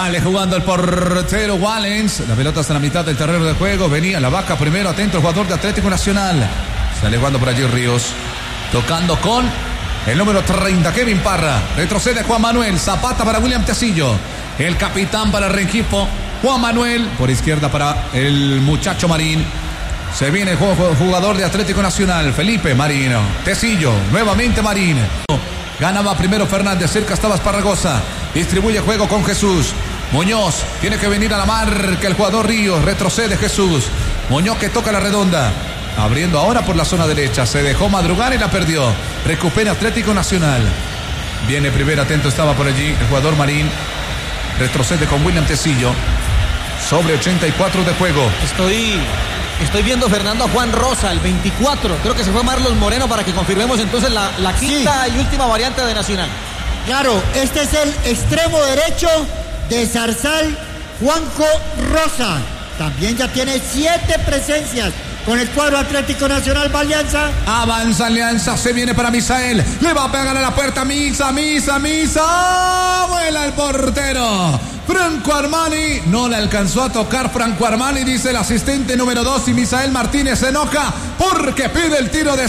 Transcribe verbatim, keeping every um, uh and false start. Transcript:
Sale jugando el portero Wallens. La pelota está en la mitad del terreno de juego. Venía la vaca primero, atento el jugador de Atlético Nacional. Sale jugando por allí Ríos. Tocando con el número treinta, Kevin Parra. Retrocede Juan Manuel. Zapata para William Tecillo. El capitán para el equipo Juan Manuel. Por izquierda para el muchacho Marín. Se viene el jugador de Atlético Nacional, Felipe Marino. Tecillo, nuevamente Marín. Ganaba primero Fernández, cerca estaba Esparragosa. Distribuye juego con Jesús. Muñoz, tiene que venir a la marca el jugador Ríos. Retrocede Jesús. Muñoz que toca la redonda. Abriendo ahora por la zona derecha. Se dejó madrugar y la perdió. Recupera Atlético Nacional. Viene primero, atento estaba por allí el jugador Marín. Retrocede con William Tecillo. Sobre ochenta y cuatro de juego. Estoy... Estoy viendo Fernando a Juan Rosa, el veinticuatro. Creo que se fue Marlos Moreno para que confirmemos entonces la, la quinta sí. y última variante de Nacional. Claro, este es el extremo derecho de Zarzal, Juanjo Rosa. También ya tiene siete presencias con el cuadro Atlético Nacional. Va Alianza. Avanza Alianza, se viene para Misael. Le va a pegar a la puerta Misa, Misa, Misa. Vuela el portero. Franco Armani, no le alcanzó a tocar Franco Armani, dice el asistente número dos, y Misael Martínez se enoja porque pide el tiro de